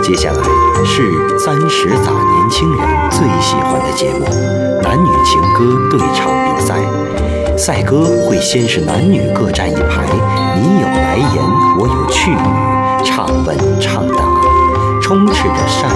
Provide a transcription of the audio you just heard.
接下来是30杂年轻人最喜欢的节目——男女情歌对唱比赛。赛歌会先是男女各站一排，你有来言，我有去语，唱问唱答，充斥着善